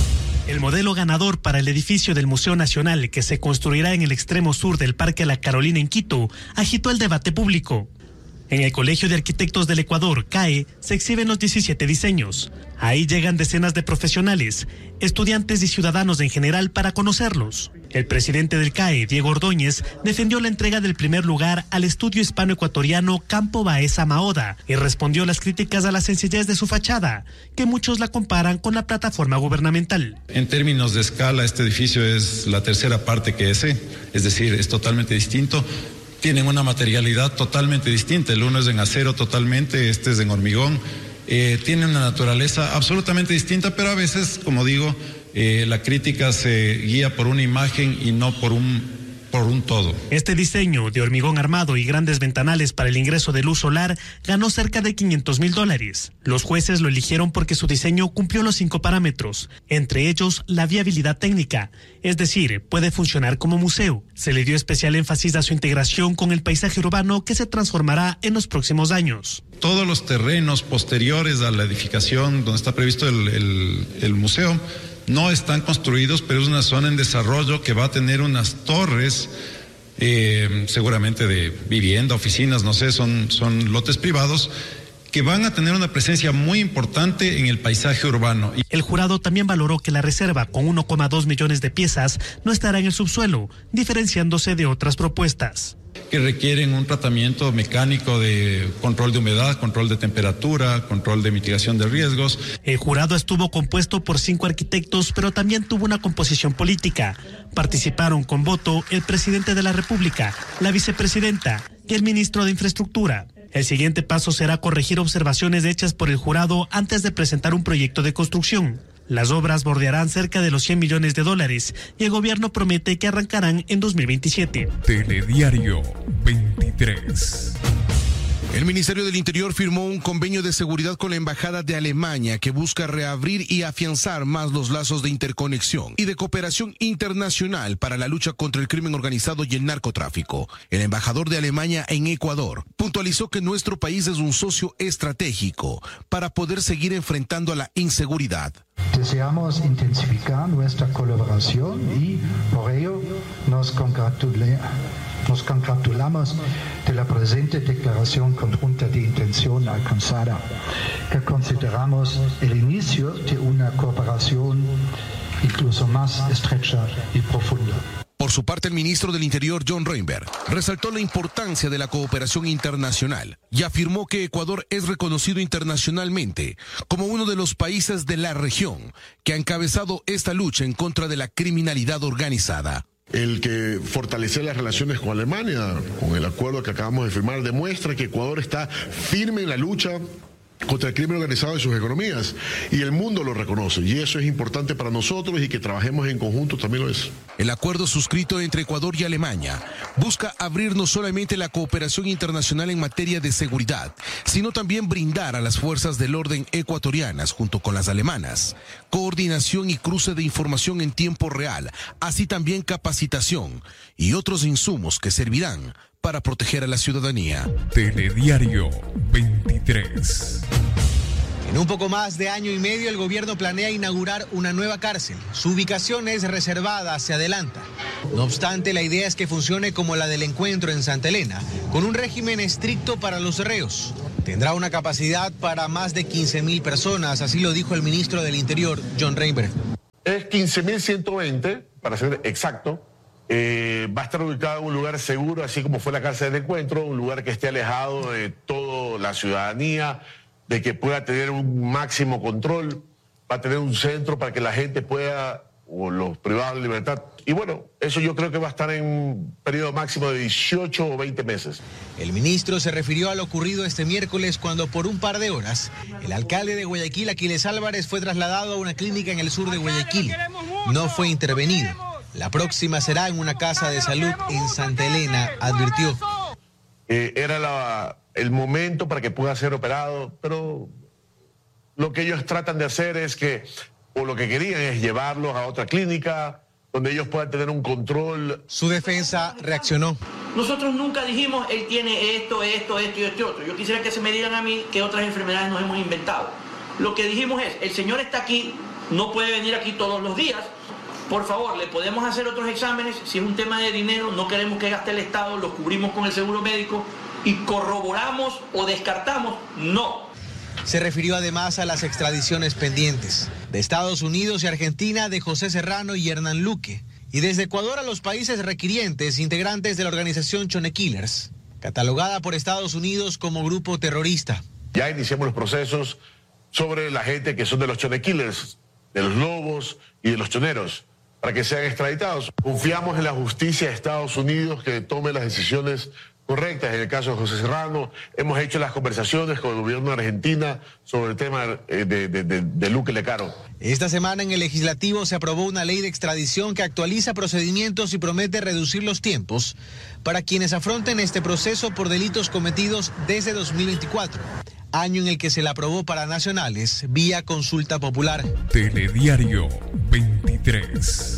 El modelo ganador para el edificio del Museo Nacional, que se construirá en el extremo sur del Parque La Carolina en Quito, agitó el debate público. En el Colegio de Arquitectos del Ecuador, C A E, se exhiben los diecisiete diseños. Ahí llegan decenas de profesionales, estudiantes y ciudadanos en general para conocerlos. El presidente del C A E, Diego Ordóñez, defendió la entrega del primer lugar al estudio hispano-ecuatoriano Campo Baeza Maoda y respondió las críticas a la sencillez de su fachada, que muchos la comparan con la plataforma gubernamental. En términos de escala, este edificio es la tercera parte que ese, es decir, es totalmente distinto. Tienen una materialidad totalmente distinta. El uno es en acero totalmente, este es en hormigón. Eh, tiene una naturaleza absolutamente distinta, pero a veces, como digo, eh, la crítica se guía por una imagen y no por un por un todo. Este diseño de hormigón armado y grandes ventanales para el ingreso de luz solar ganó cerca de quinientos mil dólares. Los jueces lo eligieron porque su diseño cumplió los cinco parámetros, entre ellos la viabilidad técnica, es decir, puede funcionar como museo. Se le dio especial énfasis a su integración con el paisaje urbano que se transformará en los próximos años. Todos los terrenos posteriores a la edificación donde está previsto el, el, el museo no están construidos, pero es una zona en desarrollo que va a tener unas torres, eh, seguramente de vivienda, oficinas, no sé, son, son lotes privados, que van a tener una presencia muy importante en el paisaje urbano. El jurado también valoró que la reserva, con uno coma dos millones de piezas, no estará en el subsuelo, diferenciándose de otras propuestas. Que requieren un tratamiento mecánico de control de humedad, control de temperatura, control de mitigación de riesgos. El jurado estuvo compuesto por cinco arquitectos, pero también tuvo una composición política. Participaron con voto el presidente de la República, la vicepresidenta y el ministro de Infraestructura. El siguiente paso será corregir observaciones hechas por el jurado antes de presentar un proyecto de construcción. Las obras bordearán cerca de los cien millones de dólares y el gobierno promete que arrancarán en dos mil veintisiete. Telediario veintitrés. El Ministerio del Interior firmó un convenio de seguridad con la Embajada de Alemania que busca reabrir y afianzar más los lazos de interconexión y de cooperación internacional para la lucha contra el crimen organizado y el narcotráfico. El embajador de Alemania en Ecuador puntualizó que nuestro país es un socio estratégico para poder seguir enfrentando a la inseguridad. Deseamos intensificar nuestra colaboración y por ello nos congratulamos. Nos congratulamos de la presente declaración conjunta de intención alcanzada, que consideramos el inicio de una cooperación incluso más estrecha y profunda. Por su parte, el ministro del Interior, John Reinberg, resaltó la importancia de la cooperación internacional y afirmó que Ecuador es reconocido internacionalmente como uno de los países de la región que ha encabezado esta lucha en contra de la criminalidad organizada. El que fortalecer las relaciones con Alemania, con el acuerdo que acabamos de firmar, demuestra que Ecuador está firme en la lucha contra el crimen organizado y sus economías, y el mundo lo reconoce, y eso es importante para nosotros, y que trabajemos en conjunto también lo es. El acuerdo suscrito entre Ecuador y Alemania busca abrir no solamente la cooperación internacional en materia de seguridad, sino también brindar a las fuerzas del orden ecuatorianas, junto con las alemanas, coordinación y cruce de información en tiempo real, así también capacitación y otros insumos que servirán para proteger a la ciudadanía. Telediario veintitrés. En un poco más de año y medio, el gobierno planea inaugurar una nueva cárcel. Su ubicación es reservada, se adelanta. No obstante, la idea es que funcione como la del Encuentro en Santa Elena, con un régimen estricto para los reos. Tendrá una capacidad para más de quince mil personas, así lo dijo el ministro del Interior, John Reinberg. Es quince mil ciento veinte, para ser exacto. Eh, va a estar ubicado en un lugar seguro, así como fue la cárcel del Encuentro, un lugar que esté alejado de toda la ciudadanía, de que pueda tener un máximo control, va a tener un centro para que la gente pueda, o los privados de libertad. Y bueno, eso yo creo que va a estar en un periodo máximo de dieciocho o veinte meses. El ministro se refirió a lo ocurrido este miércoles cuando por un par de horas el alcalde de Guayaquil, Aquiles Álvarez, fue trasladado a una clínica en el sur de Guayaquil. No fue intervenido. La próxima será en una casa de salud en Santa Elena, advirtió. Eh, era la, el momento para que pueda ser operado, pero lo que ellos tratan de hacer es que, o lo que querían es llevarlos a otra clínica, donde ellos puedan tener un control. Su defensa reaccionó. Nosotros nunca dijimos, él tiene esto, esto, esto y este otro. Yo quisiera que se me digan a mí qué otras enfermedades nos hemos inventado. Lo que dijimos es, el señor está aquí no puede venir aquí todos los días. Por favor, le podemos hacer otros exámenes. Si es un tema de dinero, no queremos que gaste el Estado, los cubrimos con el seguro médico y corroboramos o descartamos, no. Se refirió además a las extradiciones pendientes de Estados Unidos y Argentina de José Serrano y Hernán Luque, y desde Ecuador a los países requirientes, integrantes de la organización Chone Killers, catalogada por Estados Unidos como grupo terrorista. Ya iniciamos los procesos sobre la gente que son de los Chone Killers, de los lobos y de los choneros, para que sean extraditados. Confiamos en la justicia de Estados Unidos que tome las decisiones correctas. En el caso de José Serrano, hemos hecho las conversaciones con el gobierno de Argentina sobre el tema de, de, de, de Luque Lecaro. Esta semana en el Legislativo se aprobó una ley de extradición que actualiza procedimientos y promete reducir los tiempos para quienes afronten este proceso por delitos cometidos desde dos mil veinticuatro, año en el que se la aprobó para nacionales vía consulta popular. Telediario veintitrés.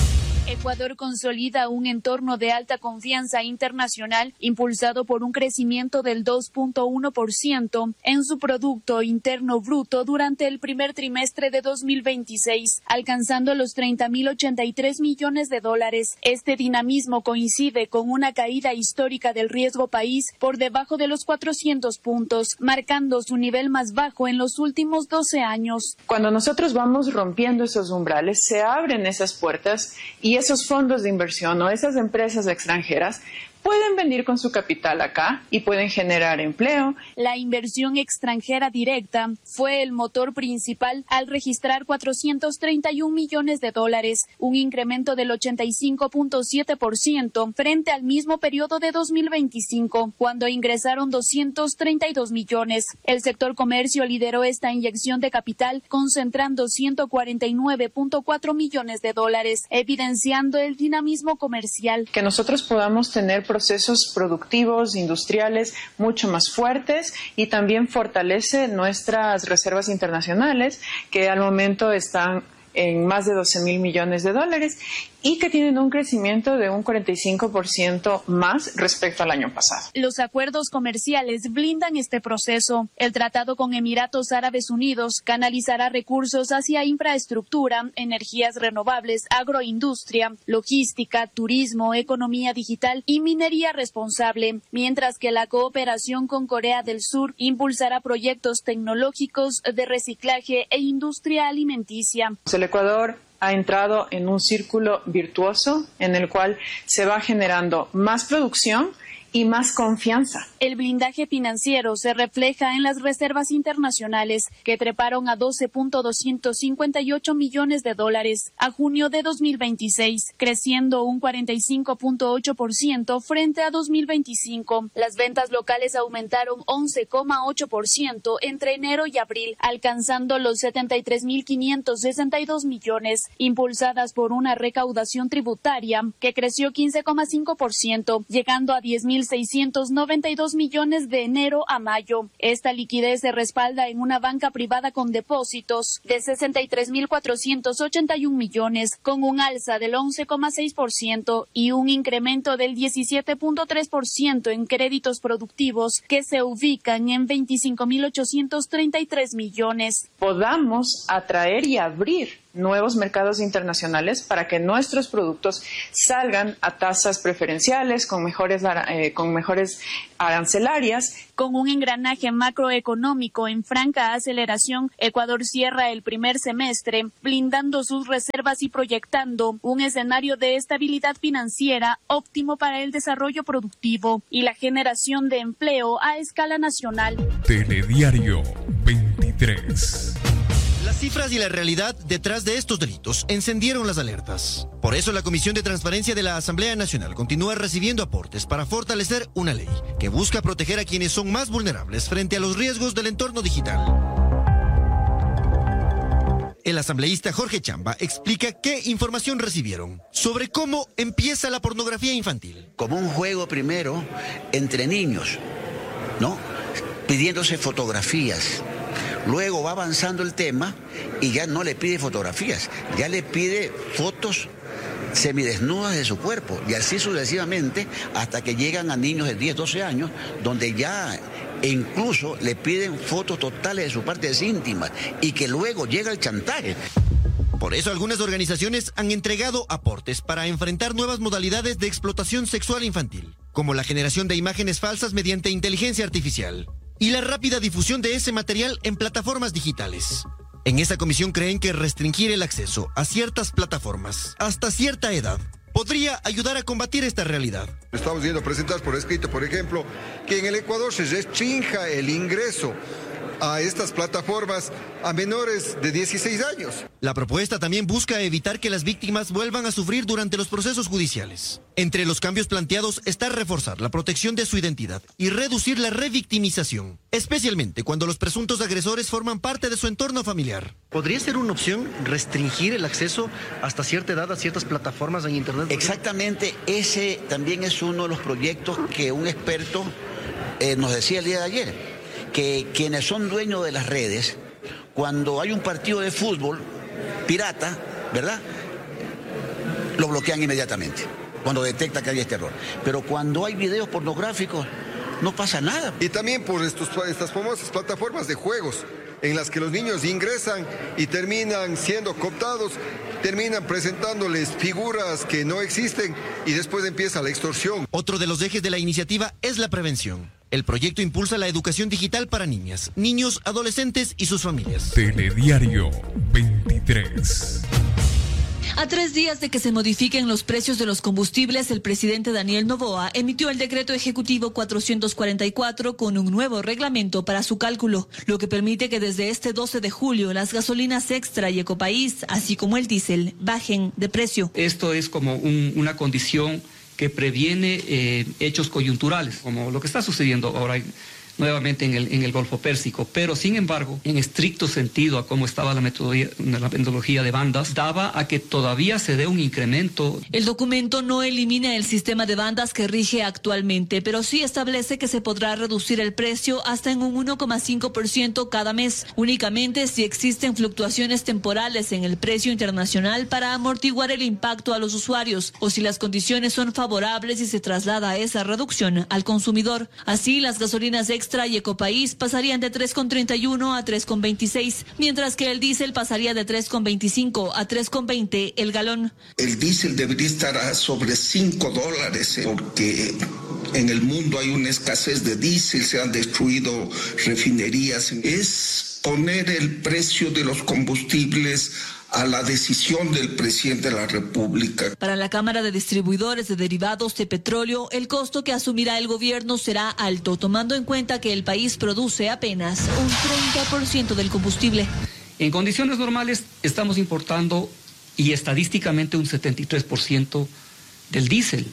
Ecuador consolida un entorno de alta confianza internacional impulsado por un crecimiento del dos punto uno por ciento en su Producto Interno Bruto durante el primer trimestre de dos mil veintiséis, alcanzando los treinta mil ochenta y tres millones de dólares. Este dinamismo coincide con una caída histórica del riesgo país por debajo de los cuatrocientos puntos, marcando su nivel más bajo en los últimos doce años. Cuando nosotros vamos rompiendo esos umbrales, se abren esas puertas y esos fondos de inversión o esas empresas extranjeras pueden venir con su capital acá y pueden generar empleo. La inversión extranjera directa fue el motor principal al registrar cuatrocientos treinta y un millones de dólares, un incremento del ochenta y cinco punto siete por ciento frente al mismo periodo de dos mil veinticinco, cuando ingresaron doscientos treinta y dos millones. El sector comercio lideró esta inyección de capital, concentrando ciento cuarenta y nueve punto cuatro millones de dólares, evidenciando el dinamismo comercial. Que nosotros podamos tener procesos productivos, industriales mucho más fuertes y también fortalece nuestras reservas internacionales que al momento están en más de doce mil millones de dólares y que tienen un crecimiento de un cuarenta y cinco por ciento más respecto al año pasado. Los acuerdos comerciales blindan este proceso. El tratado con Emiratos Árabes Unidos canalizará recursos hacia infraestructura, energías renovables, agroindustria, logística, turismo, economía digital y minería responsable, mientras que la cooperación con Corea del Sur impulsará proyectos tecnológicos de reciclaje e industria alimenticia. El Ecuador ha entrado en un círculo virtuoso en el cual se va generando más producción y más confianza. El blindaje financiero se refleja en las reservas internacionales, que treparon a doce punto doscientos cincuenta y ocho millones de dólares a junio de dos mil veintiséis, creciendo un cuarenta y cinco punto ocho por ciento frente a dos mil veinticinco. Las ventas locales aumentaron once coma ocho por ciento entre enero y abril, alcanzando los setenta y tres mil quinientos sesenta y dos millones, impulsadas por una recaudación tributaria que creció quince coma cinco por ciento, llegando a diez mil seiscientos noventa y dos millones de enero a mayo. Esta liquidez se respalda en una banca privada con depósitos de sesenta y tres mil cuatrocientos ochenta y un millones, con un alza del once coma seis por ciento y un incremento del diecisiete punto tres por ciento en créditos productivos, que se ubican en veinticinco mil ochocientos treinta y tres millones. Podamos atraer y abrir nuevos mercados internacionales para que nuestros productos salgan a tasas preferenciales con mejores, eh, con mejores arancelarias. Con un engranaje macroeconómico en franca aceleración, Ecuador cierra el primer semestre blindando sus reservas y proyectando un escenario de estabilidad financiera óptimo para el desarrollo productivo y la generación de empleo a escala nacional. Telediario veintitrés. Las cifras y la realidad detrás de estos delitos encendieron las alertas. Por eso la Comisión de Transparencia de la Asamblea Nacional continúa recibiendo aportes para fortalecer una ley que busca proteger a quienes son más vulnerables frente a los riesgos del entorno digital. El asambleísta Jorge Chamba explica qué información recibieron sobre cómo empieza la pornografía infantil. Como un juego primero entre niños, ¿no? Pidiéndose fotografías. Luego va avanzando el tema y ya no le pide fotografías, ya le pide fotos semidesnudas de su cuerpo y así sucesivamente hasta que llegan a niños de diez, doce años donde ya incluso le piden fotos totales de sus partes íntimas y que luego llega el chantaje. Por eso algunas organizaciones han entregado aportes para enfrentar nuevas modalidades de explotación sexual infantil, como la generación de imágenes falsas mediante inteligencia artificial y la rápida difusión de ese material en plataformas digitales. En esta comisión creen que restringir el acceso a ciertas plataformas hasta cierta edad podría ayudar a combatir esta realidad. Estamos viendo presentar por escrito, por ejemplo, que en el Ecuador se restrinja el ingreso a estas plataformas a menores de dieciséis años. La propuesta también busca evitar que las víctimas vuelvan a sufrir durante los procesos judiciales. Entre los cambios planteados está reforzar la protección de su identidad y reducir la revictimización, especialmente cuando los presuntos agresores forman parte de su entorno familiar. ¿Podría ser una opción restringir el acceso hasta cierta edad a ciertas plataformas en Internet? Exactamente, ese también es uno de los proyectos que un experto eh, nos decía el día de ayer, que quienes son dueños de las redes, cuando hay un partido de fútbol pirata, ¿verdad?, lo bloquean inmediatamente, cuando detecta que hay este error. Pero cuando hay videos pornográficos, no pasa nada. Y también por estos, estas famosas plataformas de juegos, en las que los niños ingresan y terminan siendo cooptados, terminan presentándoles figuras que no existen y después empieza la extorsión. Otro de los ejes de la iniciativa es la prevención. El proyecto impulsa la educación digital para niñas, niños, adolescentes y sus familias. Telediario veintitrés. A tres días de que se modifiquen los precios de los combustibles, el presidente Daniel Noboa emitió el decreto ejecutivo cuatrocientos cuarenta y cuatro con un nuevo reglamento para su cálculo, lo que permite que desde este doce de julio las gasolinas Extra y Ecopaís, así como el diésel, bajen de precio. Esto es como un, una condición que previene eh, hechos coyunturales, como lo que está sucediendo ahora nuevamente en el, en el Golfo Pérsico, pero sin embargo, en estricto sentido a cómo estaba la metodología, la metodología de bandas, daba a que todavía se dé un incremento. El documento no elimina el sistema de bandas que rige actualmente, pero sí establece que se podrá reducir el precio hasta en un uno coma cinco por ciento cada mes, únicamente si existen fluctuaciones temporales en el precio internacional para amortiguar el impacto a los usuarios, o si las condiciones son favorables y se traslada esa reducción al consumidor. Así, las gasolinas Extra y Ecopaís pasarían de tres con treinta y uno a tres con veintiséis, mientras que el diésel pasaría de tres con veinticinco a tres con veinte el galón. El diésel debería estar a sobre cinco dólares, eh, porque en el mundo hay una escasez de diésel, se han destruido refinerías. Es poner el precio de los combustibles a la decisión del presidente de la República. Para la Cámara de Distribuidores de Derivados de Petróleo, el costo que asumirá el gobierno será alto, tomando en cuenta que el país produce apenas un treinta por ciento del combustible. En condiciones normales estamos importando y estadísticamente un setenta y tres por ciento del diésel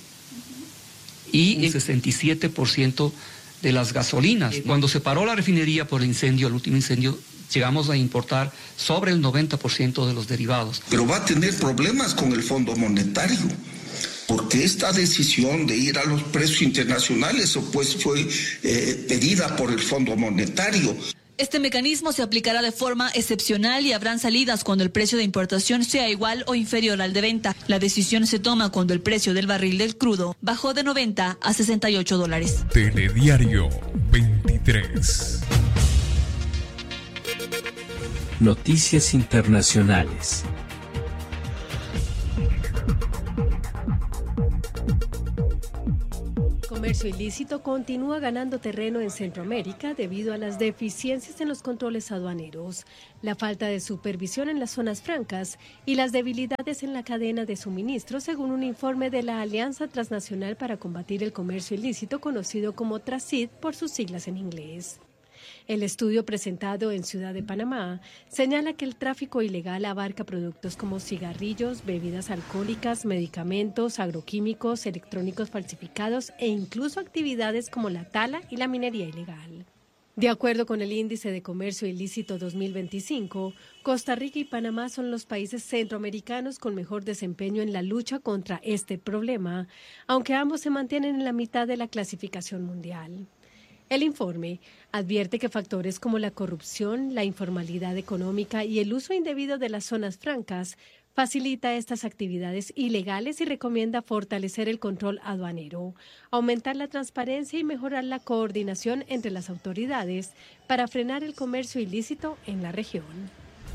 y un sesenta y siete por ciento de las gasolinas. Cuando se paró la refinería por el incendio, el último incendio, llegamos a importar sobre el noventa por ciento de los derivados. Pero va a tener problemas con el Fondo Monetario, porque esta decisión de ir a los precios internacionales pues fue eh, pedida por el Fondo Monetario. Este mecanismo se aplicará de forma excepcional y habrán salidas cuando el precio de importación sea igual o inferior al de venta. La decisión se toma cuando el precio del barril del crudo bajó de noventa a sesenta y ocho dólares. Telediario veintitrés. Noticias internacionales. Comercio ilícito continúa ganando terreno en Centroamérica debido a las deficiencias en los controles aduaneros, la falta de supervisión en las zonas francas y las debilidades en la cadena de suministro, según un informe de la Alianza Transnacional para Combatir el Comercio Ilícito, conocido como TRACID por sus siglas en inglés. El estudio presentado en Ciudad de Panamá señala que el tráfico ilegal abarca productos como cigarrillos, bebidas alcohólicas, medicamentos, agroquímicos, electrónicos falsificados e incluso actividades como la tala y la minería ilegal. De acuerdo con el Índice de Comercio Ilícito dos mil veinticinco, Costa Rica y Panamá son los países centroamericanos con mejor desempeño en la lucha contra este problema, aunque ambos se mantienen en la mitad de la clasificación mundial. El informe advierte que factores como la corrupción, la informalidad económica y el uso indebido de las zonas francas facilita estas actividades ilegales y recomienda fortalecer el control aduanero, aumentar la transparencia y mejorar la coordinación entre las autoridades para frenar el comercio ilícito en la región.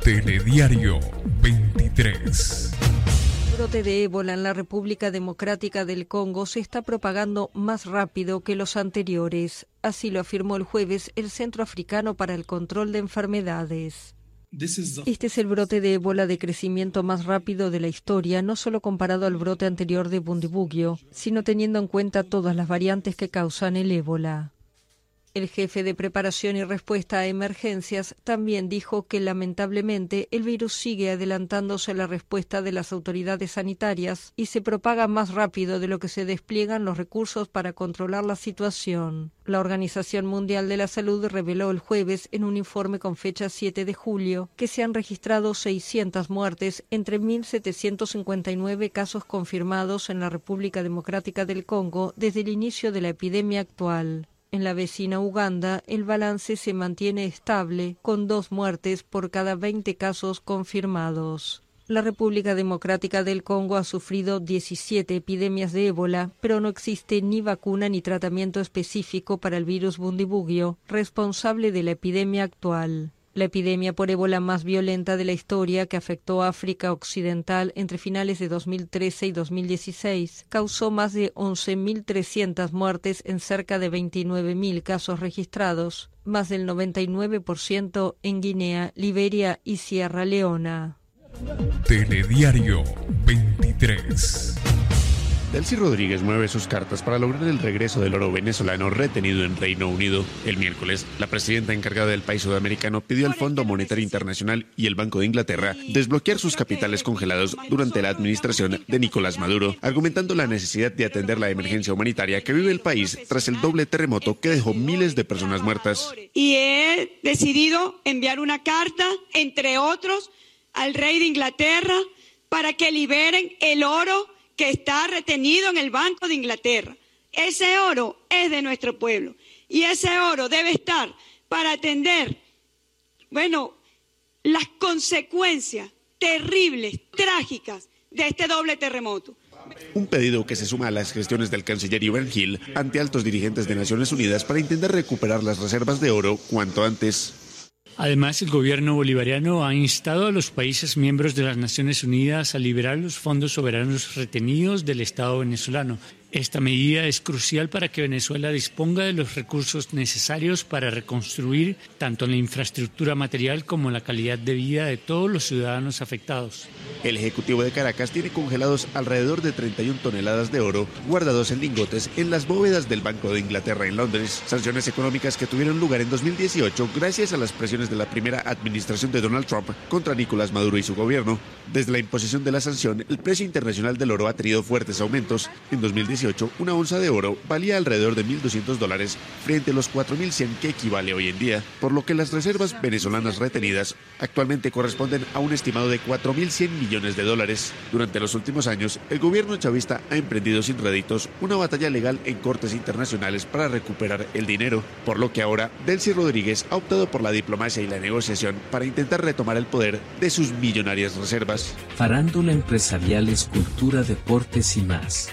Telediario veintitrés. El brote de ébola en la República Democrática del Congo se está propagando más rápido que los anteriores. Así lo afirmó el jueves el Centro Africano para el Control de Enfermedades. Este es el brote de ébola de crecimiento más rápido de la historia, no solo comparado al brote anterior de Bundibugyo, sino teniendo en cuenta todas las variantes que causan el ébola. El jefe de preparación y respuesta a emergencias también dijo que lamentablemente el virus sigue adelantándose a la respuesta de las autoridades sanitarias y se propaga más rápido de lo que se despliegan los recursos para controlar la situación. La Organización Mundial de la Salud reveló el jueves en un informe con fecha siete de julio que se han registrado seiscientas muertes entre mil setecientos cincuenta y nueve casos confirmados en la República Democrática del Congo desde el inicio de la epidemia actual. En la vecina Uganda, el balance se mantiene estable, con dos muertes por cada veinte casos confirmados. La República Democrática del Congo ha sufrido diecisiete epidemias de ébola, pero no existe ni vacuna ni tratamiento específico para el virus Bundibugyo, responsable de la epidemia actual. La epidemia por ébola más violenta de la historia, que afectó a África Occidental entre finales de dos mil trece y dos mil dieciséis, causó más de once mil trescientas muertes en cerca de veintinueve mil casos registrados, más del noventa y nueve por ciento en Guinea, Liberia y Sierra Leona. Telediario veintitrés. Delcy Rodríguez mueve sus cartas para lograr el regreso del oro venezolano retenido en Reino Unido. El miércoles, la presidenta encargada del país sudamericano pidió al Fondo Monetario Internacional y el Banco de Inglaterra desbloquear sus capitales congelados durante la administración de Nicolás Maduro, argumentando la necesidad de atender la emergencia humanitaria que vive el país tras el doble terremoto que dejó miles de personas muertas. Y he decidido enviar una carta, entre otros, al rey de Inglaterra para que liberen el oro que está retenido en el Banco de Inglaterra. Ese oro es de nuestro pueblo y ese oro debe estar para atender, bueno, las consecuencias terribles, trágicas de este doble terremoto. Un pedido que se suma a las gestiones del canciller Ivan Hill ante altos dirigentes de Naciones Unidas para intentar recuperar las reservas de oro cuanto antes. Además, el gobierno bolivariano ha instado a los países miembros de las Naciones Unidas a liberar los fondos soberanos retenidos del Estado venezolano. Esta medida es crucial para que Venezuela disponga de los recursos necesarios para reconstruir tanto la infraestructura material como la calidad de vida de todos los ciudadanos afectados. El Ejecutivo de Caracas tiene congelados alrededor de treinta y una toneladas de oro guardados en lingotes en las bóvedas del Banco de Inglaterra en Londres. Sanciones económicas que tuvieron lugar en dos mil dieciocho gracias a las presiones de la primera administración de Donald Trump contra Nicolás Maduro y su gobierno. Desde la imposición de la sanción, el precio internacional del oro ha tenido fuertes aumentos. En dos mil dieciocho, una onza de oro valía alrededor de mil doscientos dólares frente a los cuatro mil cien que equivale hoy en día, por lo que las reservas venezolanas retenidas actualmente corresponden a un estimado de cuatro mil cien millones de dólares. Durante los últimos años, el gobierno chavista ha emprendido sin réditos una batalla legal en cortes internacionales para recuperar el dinero, por lo que ahora Delcy Rodríguez ha optado por la diplomacia y la negociación para intentar retomar el poder de sus millonarias reservas. Farándula, empresariales, cultura, deportes y más.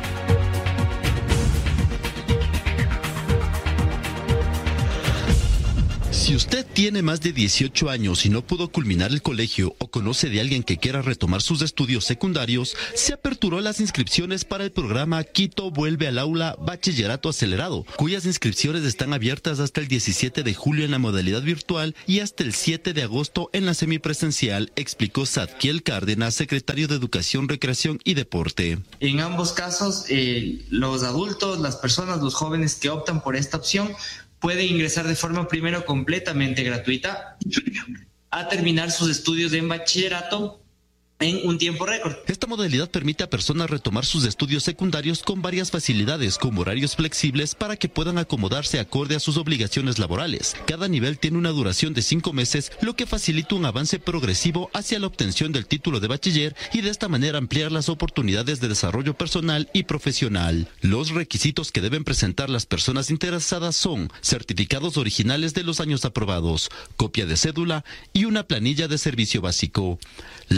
Si usted tiene más de dieciocho años y no pudo culminar el colegio o conoce de alguien que quiera retomar sus estudios secundarios, se aperturó las inscripciones para el programa Quito Vuelve al Aula Bachillerato Acelerado, cuyas inscripciones están abiertas hasta el diecisiete de julio en la modalidad virtual y hasta el siete de agosto en la semipresencial, explicó Zadkiel Cárdenas, secretario de Educación, Recreación y Deporte. En ambos casos, eh, los adultos, las personas, los jóvenes que optan por esta opción pueden ingresar de forma primero completamente gratuita a terminar sus estudios en bachillerato en un tiempo récord. Esta modalidad permite a personas retomar sus estudios secundarios con varias facilidades, como horarios flexibles para que puedan acomodarse acorde a sus obligaciones laborales. Cada nivel tiene una duración de cinco meses, lo que facilita un avance progresivo hacia la obtención del título de bachiller y de esta manera ampliar las oportunidades de desarrollo personal y profesional. Los requisitos que deben presentar las personas interesadas son certificados originales de los años aprobados, copia de cédula y una planilla de servicio básico. Las inscripciones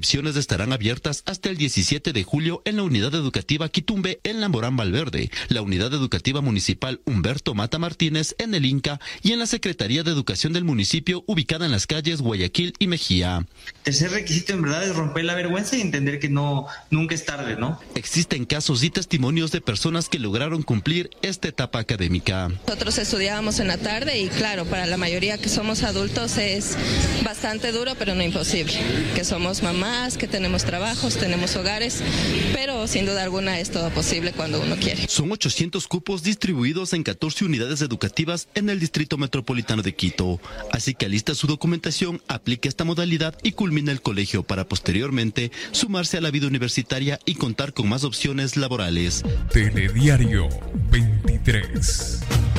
inscripciones estarán abiertas hasta el diecisiete de julio en la Unidad Educativa Quitumbe en la Morán Valverde, la Unidad Educativa Municipal Humberto Mata Martínez en el Inca y en la Secretaría de Educación del municipio ubicada en las calles Guayaquil y Mejía. Tercer requisito en verdad es romper la vergüenza y entender que no, nunca es tarde, ¿no? Existen casos y testimonios de personas que lograron cumplir esta etapa académica. Nosotros estudiábamos en la tarde y claro, para la mayoría que somos adultos es bastante duro, pero no imposible. Que somos mamás, que tenemos trabajos, tenemos hogares, pero sin duda alguna es todo posible cuando uno quiere. Son ochocientos cupos distribuidos en catorce unidades educativas en el Distrito Metropolitano de Quito. Así que alista su documentación, aplique esta modalidad y culmine el colegio para posteriormente sumarse a la vida universitaria y contar con más opciones laborales. Telediario veintitrés.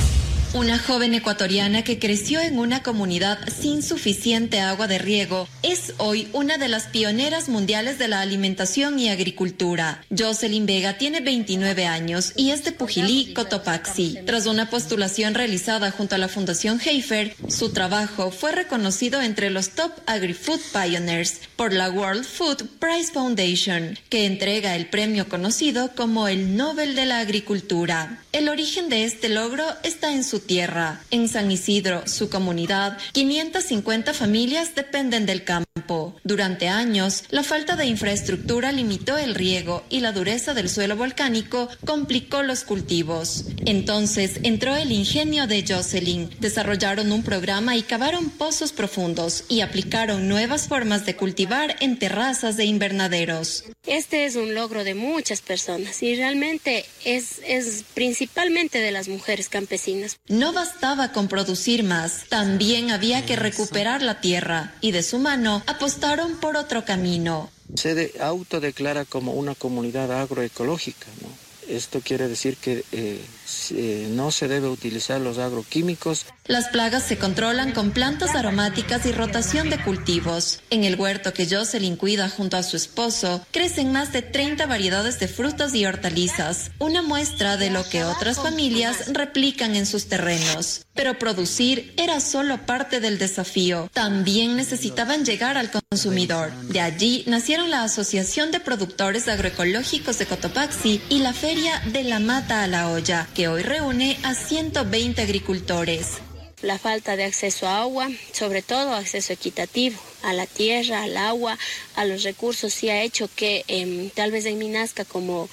Una joven ecuatoriana que creció en una comunidad sin suficiente agua de riego es hoy una de las pioneras mundiales de la alimentación y agricultura. Jocelyn Vega tiene veintinueve años y es de Pujilí, Cotopaxi. Tras una postulación realizada junto a la Fundación Heifer, su trabajo fue reconocido entre los Top Agri-Food Pioneers por la World Food Prize Foundation, que entrega el premio conocido como el Nobel de la Agricultura. El origen de este logro está en su tierra. En San Isidro, su comunidad, quinientas cincuenta familias dependen del campo. Durante años, la falta de infraestructura limitó el riego y la dureza del suelo volcánico complicó los cultivos. Entonces entró el ingenio de Jocelyn. Desarrollaron un programa y cavaron pozos profundos y aplicaron nuevas formas de cultivar en terrazas de invernaderos. Este es un logro de muchas personas y realmente es, es principalmente de las mujeres campesinas. No bastaba con producir más, también había que recuperar la tierra y de su mano apostaron por otro camino. Se de, autodeclara como una comunidad agroecológica, ¿no? Esto quiere decir que eh, eh, no se debe utilizar los agroquímicos. Las plagas se controlan con plantas aromáticas y rotación de cultivos. En el huerto que Jocelyn cuida junto a su esposo, crecen más de treinta variedades de frutas y hortalizas, una muestra de lo que otras familias replican en sus terrenos. Pero producir era solo parte del desafío. También necesitaban llegar al consumidor. De allí nacieron la Asociación de Productores Agroecológicos de Cotopaxi y la Feria de la Mata a la Olla, que hoy reúne a ciento veinte agricultores. La falta de acceso a agua, sobre todo acceso equitativo a la tierra, al agua, a los recursos, sí ha hecho que eh, tal vez en mí nazca como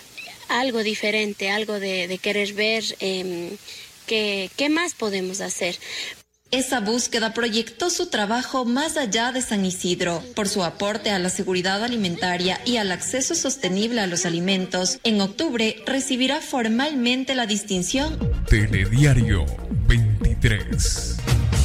algo diferente, algo de, de querer ver eh, qué, qué más podemos hacer. Esa búsqueda proyectó su trabajo más allá de San Isidro. Por su aporte a la seguridad alimentaria y al acceso sostenible a los alimentos, en octubre recibirá formalmente la distinción Telediario veintitrés.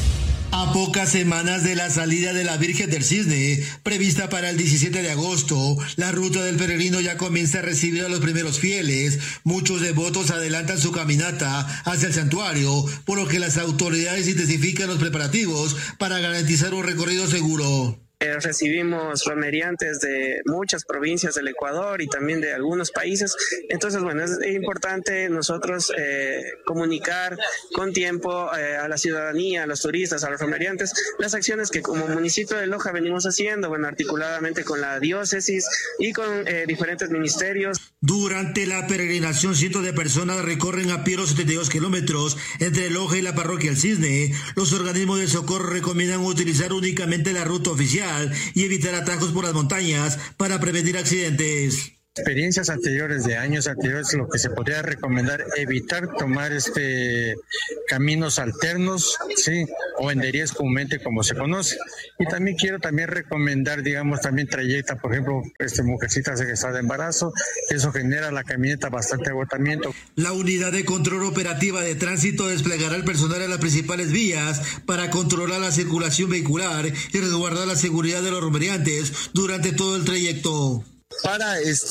A pocas semanas de la salida de la Virgen del Cisne, prevista para el diecisiete de agosto, la ruta del peregrino ya comienza a recibir a los primeros fieles. Muchos devotos adelantan su caminata hacia el santuario, por lo que las autoridades intensifican los preparativos para garantizar un recorrido seguro. Eh, recibimos romeriantes de muchas provincias del Ecuador y también de algunos países. Entonces, bueno, es importante nosotros eh, comunicar con tiempo eh, a la ciudadanía, a los turistas, a los romeriantes, las acciones que como municipio de Loja venimos haciendo, bueno, articuladamente con la diócesis y con eh, diferentes ministerios. Durante la peregrinación, cientos de personas recorren a pie los setenta y dos kilómetros entre Loja y la parroquia El Cisne. Los organismos de socorro recomiendan utilizar únicamente la ruta oficial y evitar atajos por las montañas para prevenir accidentes. Experiencias anteriores, de años anteriores, lo que se podría recomendar, evitar tomar este caminos alternos, sí, o enderías comúnmente como se conoce. Y también quiero también recomendar, digamos, también trayecta, por ejemplo, este mujercita que está de embarazo, eso genera a la camioneta bastante agotamiento. La unidad de control operativa de tránsito desplegará el personal en las principales vías para controlar la circulación vehicular y resguardar la seguridad de los romeriantes durante todo el trayecto. Para